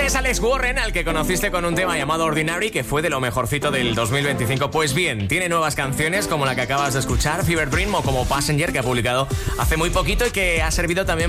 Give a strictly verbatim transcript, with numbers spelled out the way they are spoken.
Este es Alex Warren, al que conociste con un tema llamado Ordinary, que fue de lo mejorcito del dos mil veinticinco. Pues bien, tiene nuevas canciones como la que acabas de escuchar, Fever Dream, o como Passenger, que ha publicado hace muy poquito y que ha servido también